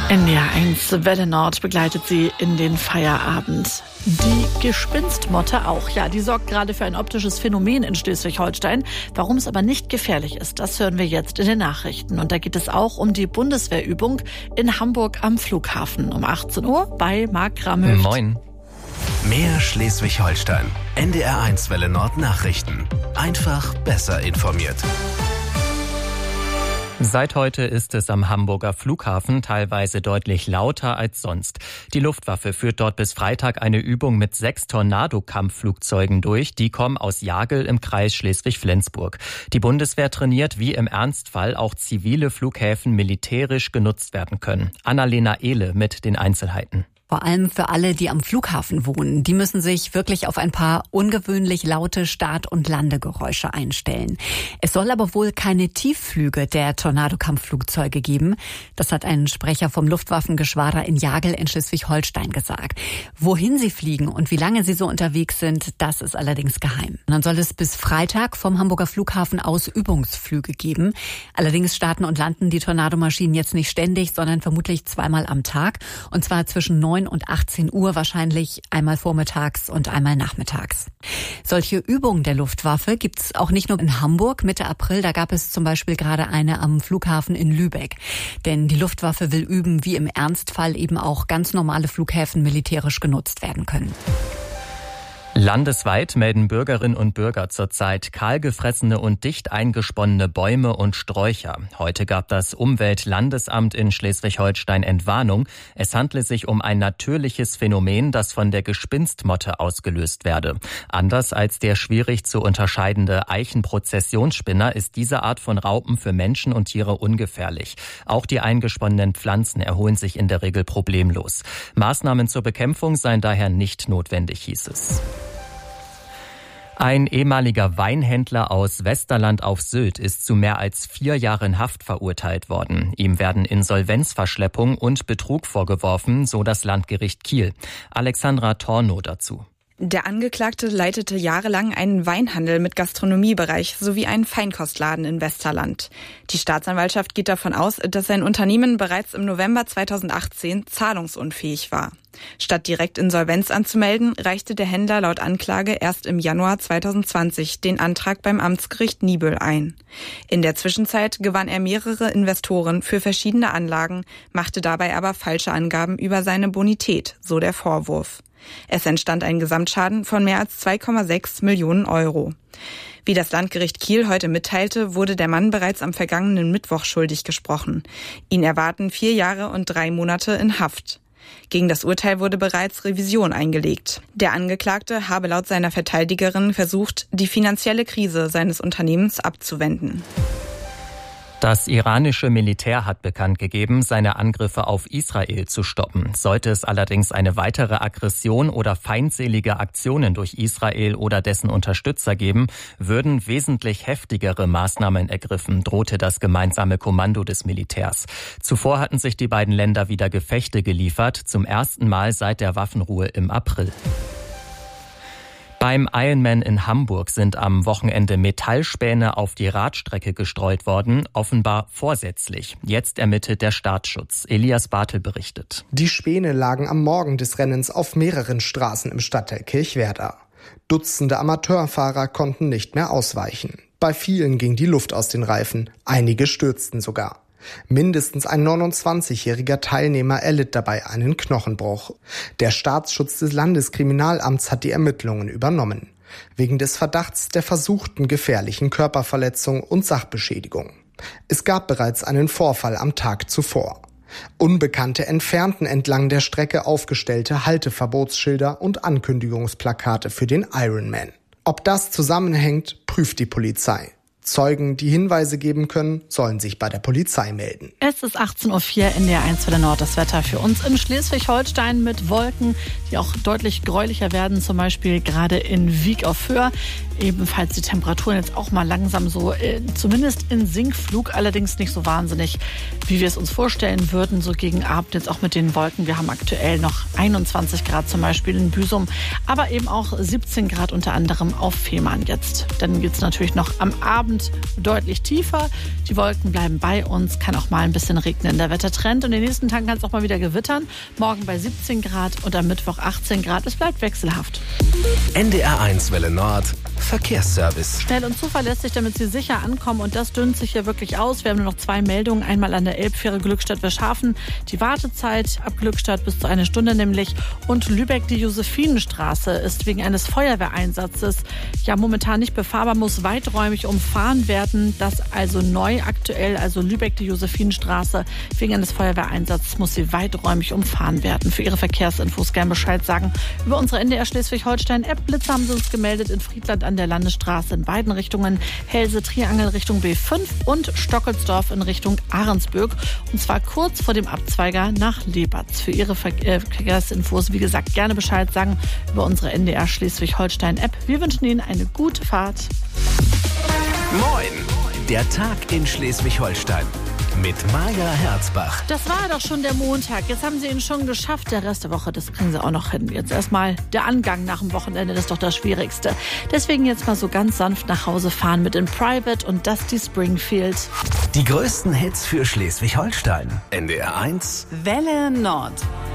NDR 1 Welle Nord begleitet Sie in den Feierabend. Die Gespinstmotte auch. Ja, die sorgt gerade für ein optisches Phänomen in Schleswig-Holstein. Warum es aber nicht gefährlich ist, das hören wir jetzt in den Nachrichten. Und da geht es auch um die Bundeswehrübung in Hamburg am Flughafen um 18 Uhr bei Marc Gramhöft. Moin. Mehr Schleswig-Holstein. NDR 1 Welle Nord Nachrichten. Einfach besser informiert. Seit heute ist es am Hamburger Flughafen teilweise deutlich lauter als sonst. Die Luftwaffe führt dort bis Freitag eine Übung mit 6 Tornado-Kampfflugzeugen durch. Die kommen aus Jagel im Kreis Schleswig-Flensburg. Die Bundeswehr trainiert, wie im Ernstfall auch zivile Flughäfen militärisch genutzt werden können. Annalena Ehle mit den Einzelheiten. Vor allem für alle, die am Flughafen wohnen. Die müssen sich wirklich auf ein paar ungewöhnlich laute Start- und Landegeräusche einstellen. Es soll aber wohl keine Tiefflüge der Tornado-Kampfflugzeuge geben. Das hat ein Sprecher vom Luftwaffengeschwader in Jagel in Schleswig-Holstein gesagt. Wohin sie fliegen und wie lange sie so unterwegs sind, das ist allerdings geheim. Dann soll es bis Freitag vom Hamburger Flughafen aus Übungsflüge geben. Allerdings starten und landen die Tornadomaschinen jetzt nicht ständig, sondern vermutlich 2-mal am Tag. Und zwar zwischen 9 und 18 Uhr wahrscheinlich, einmal vormittags und einmal nachmittags. Solche Übungen der Luftwaffe gibt es auch nicht nur in Hamburg. Mitte April, da gab es zum Beispiel gerade eine am Flughafen in Lübeck. Denn die Luftwaffe will üben, wie im Ernstfall eben auch ganz normale Flughäfen militärisch genutzt werden können. Landesweit melden Bürgerinnen und Bürger zurzeit kahlgefressene und dicht eingesponnene Bäume und Sträucher. Heute gab das Umweltlandesamt in Schleswig-Holstein Entwarnung. Es handle sich um ein natürliches Phänomen, das von der Gespinstmotte ausgelöst werde. Anders als der schwierig zu unterscheidende Eichenprozessionsspinner ist diese Art von Raupen für Menschen und Tiere ungefährlich. Auch die eingesponnenen Pflanzen erholen sich in der Regel problemlos. Maßnahmen zur Bekämpfung seien daher nicht notwendig, hieß es. Ein ehemaliger Weinhändler aus Westerland auf Sylt ist zu mehr als 4 Jahren Haft verurteilt worden. Ihm werden Insolvenzverschleppung und Betrug vorgeworfen, so das Landgericht Kiel. Alexandra Tornow dazu. Der Angeklagte leitete jahrelang einen Weinhandel mit Gastronomiebereich sowie einen Feinkostladen in Westerland. Die Staatsanwaltschaft geht davon aus, dass sein Unternehmen bereits im November 2018 zahlungsunfähig war. Statt direkt Insolvenz anzumelden, reichte der Händler laut Anklage erst im Januar 2020 den Antrag beim Amtsgericht Niebüll ein. In der Zwischenzeit gewann er mehrere Investoren für verschiedene Anlagen, machte dabei aber falsche Angaben über seine Bonität, so der Vorwurf. Es entstand ein Gesamtschaden von mehr als 2,6 Millionen Euro. Wie das Landgericht Kiel heute mitteilte, wurde der Mann bereits am vergangenen Mittwoch schuldig gesprochen. Ihn erwarten 4 Jahre und 3 Monate in Haft. Gegen das Urteil wurde bereits Revision eingelegt. Der Angeklagte habe laut seiner Verteidigerin versucht, die finanzielle Krise seines Unternehmens abzuwenden. Das iranische Militär hat bekannt gegeben, seine Angriffe auf Israel zu stoppen. Sollte es allerdings eine weitere Aggression oder feindselige Aktionen durch Israel oder dessen Unterstützer geben, würden wesentlich heftigere Maßnahmen ergriffen, drohte das gemeinsame Kommando des Militärs. Zuvor hatten sich die beiden Länder wieder Gefechte geliefert, zum ersten Mal seit der Waffenruhe im April. Beim Ironman in Hamburg sind am Wochenende Metallspäne auf die Radstrecke gestreut worden, offenbar vorsätzlich. Jetzt ermittelt der Staatsschutz. Elias Bartel berichtet. Die Späne lagen am Morgen des Rennens auf mehreren Straßen im Stadtteil Kirchwerder. Dutzende Amateurfahrer konnten nicht mehr ausweichen. Bei vielen ging die Luft aus den Reifen, einige stürzten sogar. Mindestens ein 29-jähriger Teilnehmer erlitt dabei einen Knochenbruch. Der Staatsschutz des Landeskriminalamts hat die Ermittlungen übernommen. Wegen des Verdachts der versuchten gefährlichen Körperverletzung und Sachbeschädigung. Es gab bereits einen Vorfall am Tag zuvor. Unbekannte entfernten entlang der Strecke aufgestellte Halteverbotsschilder und Ankündigungsplakate für den Ironman. Ob das zusammenhängt, prüft die Polizei. Zeugen, die Hinweise geben können, sollen sich bei der Polizei melden. Es ist 18.04 Uhr in der 1 Welle Nord. Das Wetter für uns in Schleswig-Holstein mit Wolken, die auch deutlich gräulicher werden, zum Beispiel gerade in Wiek auf Föhr. Ebenfalls die Temperaturen jetzt auch mal langsam so, zumindest in Sinkflug, allerdings nicht so wahnsinnig, wie wir es uns vorstellen würden, so gegen Abend jetzt auch mit den Wolken. Wir haben aktuell noch 21 Grad zum Beispiel in Büsum, aber eben auch 17 Grad unter anderem auf Fehmarn jetzt. Dann geht es natürlich noch am Abend Abend deutlich tiefer. Die Wolken bleiben bei uns, kann auch mal ein bisschen regnen. Der Wettertrend und in den nächsten Tagen kann es auch mal wieder gewittern. Morgen bei 17 Grad und am Mittwoch 18 Grad. Es bleibt wechselhaft. NDR1 Welle Nord, Verkehrsservice. Schnell und zuverlässig, damit Sie sicher ankommen. Und das dünnt sich hier wirklich aus. Wir haben nur noch 2 Meldungen. Einmal an der Elbfähre Glückstadt-Wischhafen. Die Wartezeit ab Glückstadt bis zu 1 Stunde nämlich. Und Lübeck, die Josephinenstraße, ist wegen eines Feuerwehreinsatzes ja momentan nicht befahrbar, muss weiträumig umfahren werden. Das also neu aktuell. Also Lübeck, die Josephinenstraße, wegen eines Feuerwehreinsatzes muss sie weiträumig umfahren werden. Für Ihre Verkehrsinfos gerne Bescheid sagen über unsere NDR Schleswig-Holstein-App. Blitze haben Sie uns gemeldet in Friedland an der Landesstraße in beiden Richtungen. Helse-Triangel Richtung B5 und Stockelsdorf in Richtung Ahrensbürg. Und zwar kurz vor dem Abzweiger nach Lebatz. Für Ihre Verkehrsinfos, wie gesagt, gerne Bescheid sagen über unsere NDR Schleswig-Holstein-App. Wir wünschen Ihnen eine gute Fahrt. Moin! Der Tag in Schleswig-Holstein. Mit Maja Herzbach. Das war doch schon der Montag. Jetzt haben Sie ihn schon geschafft. Der Rest der Woche, das kriegen Sie auch noch hin. Jetzt erstmal der Angang nach dem Wochenende, das ist doch das Schwierigste. Deswegen jetzt mal so ganz sanft nach Hause fahren mit In Private und Dusty Springfield. Die größten Hits für Schleswig-Holstein. NDR1 Welle Nord.